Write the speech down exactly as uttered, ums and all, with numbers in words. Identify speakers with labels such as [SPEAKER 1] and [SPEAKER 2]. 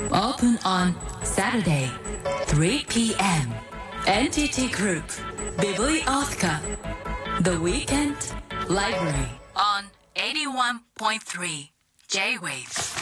[SPEAKER 1] Open on Saturday, three p.m.エヌティーティー Group, Bibliotheca, The Weekend Library on eighty-one point three J-Wave.